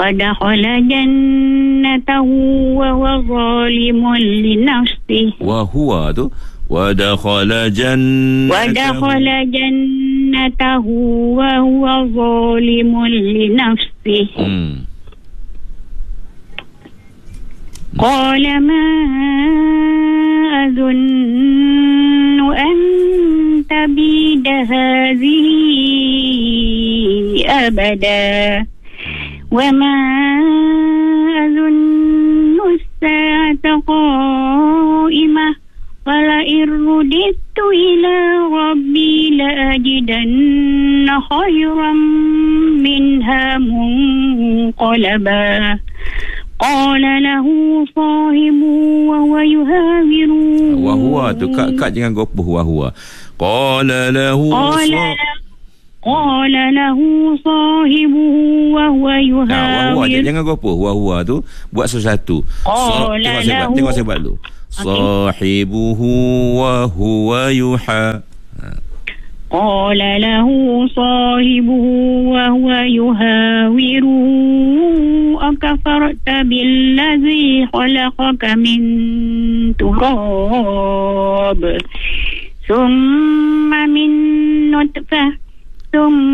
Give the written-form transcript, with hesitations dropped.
ودخل جنته وهو ظالم لنفسه ودخل جنته وهو ظالم لنفسه قال ما أظن أن تبيد هذه أبدا وما أظن الساعة قائمة ولئن رددت إلى ربي لأجدن خيرا منها منقلبا قال له صاحبه وهو يحاوره وهو tu kak jangan gopoh wahwa qala lahu sahibuhu وهو يحاوره jangan gopoh wahwa tu buat sesuatu tengok sebab lu sahibuhu wa huwa yuha قال له صاحبه وهو يحاوره أكفرت بالذي خلقك من تراب ثم من نطفة ثم